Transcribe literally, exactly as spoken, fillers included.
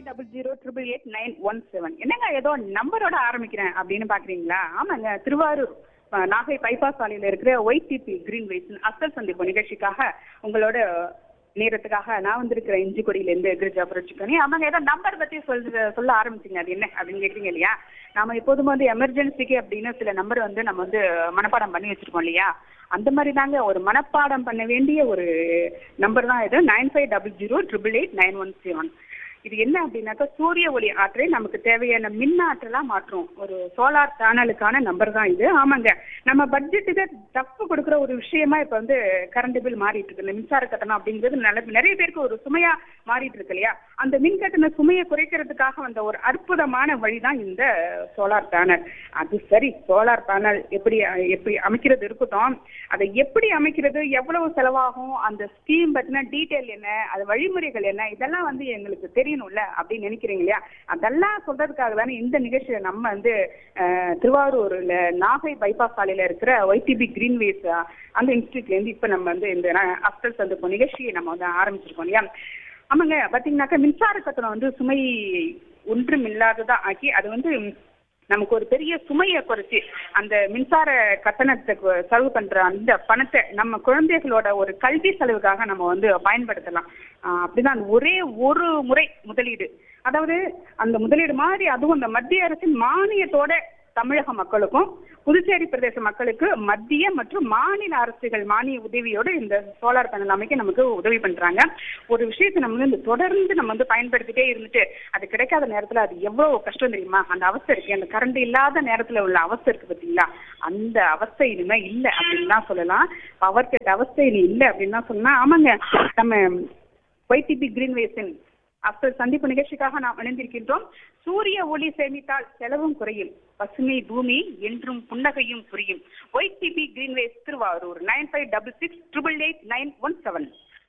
Double zero triple eight nine one seven. என்னங்க ஏதோ நம்பரோட ஆரம்பிக்கிறேன் அப்படின்னு பாக்குறீங்களா? ஆமாங்க, திருவாரூர் அஹ், நாகை பைபாஸ் சாலையில இருக்கிற ஒய்டிபி கிரீன் வேஸ் அசல் சந்திப்பு நிகழ்ச்சிக்காக உங்களோட நேரத்துக்காக நான் வந்திருக்கிறேன். இஞ்சிக்கொடியில இருந்து கிரிஜா புரட்சிக்கணி. ஆமாங்க, ஏதோ நம்பர் பத்தி சொல்ற சொல்ல ஆரம்பிச்சிங்க. அது என்ன அப்படின்னு கேக்குறீங்க இல்லையா? நாம எப்போதும் வந்து எமர்ஜென்சிக்கு அப்படின்னு சில நம்பர் வந்து நம்ம வந்து மனப்பாடம் பண்ணி வச்சிருக்கோம் இல்லையா? அந்த மாதிரி தாங்க ஒரு மனப்பாடம் பண்ண வேண்டிய ஒரு நம்பர் தான் இது. Nine five double zero triple eight nine one seven. இது என்ன அப்படின்னாக்கா சூரிய ஒளி ஆற்றலை நமக்கு தேவையான மின் ஆற்றலா மாற்றும் ஒரு சோலார் பேனலுக்கான நம்பர் தான் இது. ஆமாங்க, நம்ம பட்ஜெட்டுக்கு தப்பு கொடுக்குற ஒரு விஷயமா இப்ப வந்து கரண்ட் பில் மாறிட்டு இருக்கு. இந்த மின்சார கட்டணம் அப்படிங்கிறது நல்ல- நிறைய பேருக்கு ஒரு சுமையா மாறிட்டு இருக்கு இல்லையா? அந்த மின் கட்டண சுமையை குறைக்கிறதுக்காக வந்த ஒரு அற்புதமான வழிதான் இந்த சோலார் பேனல். அது சரி, சோலார் பேனல் எப்படி எப்படி அமைக்கிறது இருக்கட்டும், அதை எப்படி அமைக்கிறது, எவ்வளவு செலவாகும், அந்த ஸ்கீம் பத்தின டீட்டெயில் என்ன, அது வழிமுறைகள் என்ன, இதெல்லாம் வந்து எங்களுக்கு தெரியணும்ல அப்படின்னு நினைக்கிறீங்க இல்லையா? அதெல்லாம் சொல்றதுக்காக தானே இந்த நிகழ்ச்சியை நம்ம வந்து அஹ், திருவாரூர்ல நாகை பைபாஸ் சாலையில இருக்கிற ஒய்டிபி கிரீன்வேஸ் அந்த இன்ஸ்டியூட்ல இருந்து இப்ப நம்ம வந்து இந்த அப்டல் சந்திப்பு நிகழ்ச்சியை நம்ம வந்து ஆரம்பிச்சிருக்கோம் இல்லையா? ஆமாங்க, பாத்தீங்கன்னாக்கா மின்சார கட்டணம் வந்து சுமை ஒன்றும் இல்லாததா ஆக்கி அது வந்து நமக்கு ஒரு பெரிய சுமையை குறைச்சி அந்த மின்சார கட்டணத்துக்கு செலவு பண்ற அந்த பணத்தை நம்ம குழந்தைகளோட ஒரு கல்வி செலவுக்காக நம்ம வந்து பயன்படுத்தலாம். ஆஹ் அப்படிதான் அந்த ஒரே ஒரு முறை முதலீடு, அதாவது அந்த முதலீடு மாதிரி அதுவும் அந்த மத்திய அரசின் மானியத்தோட தமிழக மக்களுக்கும் புதுச்சேரி பிரதேச மக்களுக்கு மத்திய மற்றும் மாநில அரசுகள் மானிய உதவியோடு இந்த சோலார் பேனல் அமைக்க நமக்கு உதவி பண்றாங்க. ஒரு விஷயத்தை நம்ம வந்து தொடர்ந்து நம்ம வந்து பயன்படுத்திட்டே இருந்துட்டு அது கிடைக்காத நேரத்துல அது எவ்வளவு கஷ்டம் தெரியுமா? அந்த அவஸ்தை இருக்கு, அந்த கரண்ட் இல்லாத நேரத்துல உள்ள அவஸ்தை இருக்கு பாத்தீங்களா? அந்த அவஸ்தை இனிமே இல்லை அப்படின்னு தான் சொல்லலாம். பவர் கட் அவஸ்தை இனி இல்லை அப்படின்னு தான் சொல்லலாம். ஆமாங்க, நம்ம ஒய்டிபி கிரீன்வேஸின் அப்டல் சந்திப்பு நிகழ்ச்சிக்காக நாம் இணைந்திருக்கின்றோம். சூரிய ஒளி சேமித்தால் செலவும் குறையும், பசுமை பூமி என்றும் புன்னகையும் புரியும். YDP Greenways Thiruvarur nine five double six triple eight nine one seven.